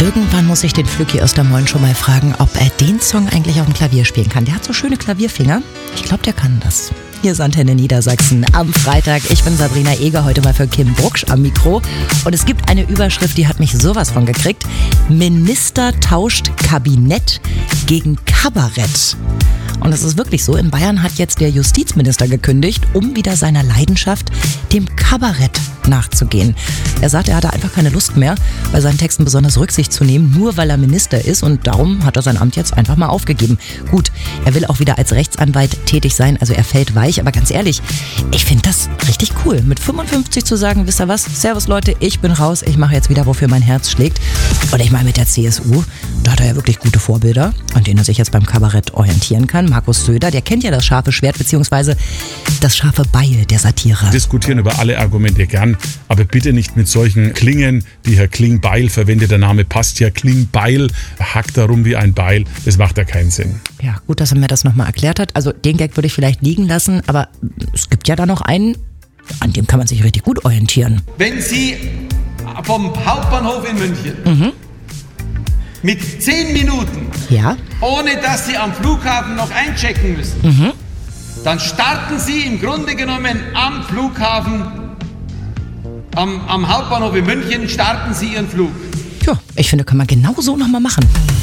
Irgendwann muss ich den Flücki Östermolln schon mal fragen, ob er den Song eigentlich auf dem Klavier spielen kann. Der hat so schöne Klavierfinger. Ich glaube, der kann das. Hier ist Antenne Niedersachsen am Freitag. Ich bin Sabrina Eger, heute mal für Kim Brucksch am Mikro. Und es gibt eine Überschrift, die hat mich sowas von gekriegt. Minister tauscht Kabinett gegen Kabarett. Und es ist wirklich so, in Bayern hat jetzt der Justizminister gekündigt, um wieder seiner Leidenschaft, dem Kabarett, nachzugehen. Er sagt, er hatte einfach keine Lust mehr, bei seinen Texten besonders Rücksicht zu nehmen, nur weil er Minister ist, und darum hat er sein Amt jetzt einfach mal aufgegeben. Gut, er will auch wieder als Rechtsanwalt tätig sein, also er fällt weich, aber ganz ehrlich, ich finde das richtig cool, mit 55 zu sagen, wisst ihr was, servus Leute, ich bin raus, ich mache jetzt wieder, wofür mein Herz schlägt. Und ich meine, mit der CSU, da hat er ja wirklich gute Vorbilder, an denen er sich jetzt beim Kabarett orientieren kann. Markus Söder, der kennt ja das scharfe Schwert, beziehungsweise das scharfe Beil der Satire. Diskutieren über alle Argumente gern, aber bitte nicht mit solchen Klingen, die Herr Klingbeil verwendet. Der Name passt ja, Klingbeil, hackt darum wie ein Beil. Das macht ja keinen Sinn. Ja, gut, dass er mir das nochmal erklärt hat. Also den Gag würde ich vielleicht liegen lassen, aber es gibt ja da noch einen, an dem kann man sich richtig gut orientieren. Wenn Sie vom Hauptbahnhof in München mit 10 Minuten, ohne dass Sie am Flughafen noch einchecken müssen, dann starten Sie im Grunde genommen am Flughafen, am Hauptbahnhof in München, starten Sie Ihren Flug. Ja, ich finde, kann man genau so nochmal machen.